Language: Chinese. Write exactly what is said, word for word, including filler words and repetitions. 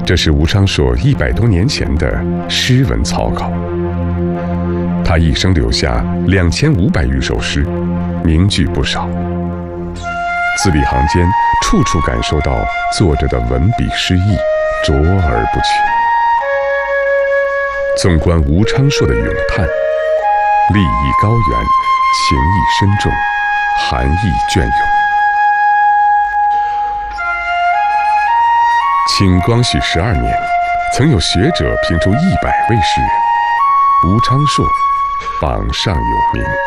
这是吴昌硕一百多年前的诗文草稿。他一生留下两千五百余首诗，名句不少。字里行间，处处感受到作者的文笔诗意，卓而不群。纵观吴昌硕的咏叹，立意高远，情意深重，含义隽永。清光绪十二年，曾有学者评出一百位诗人，吴昌硕榜上有名。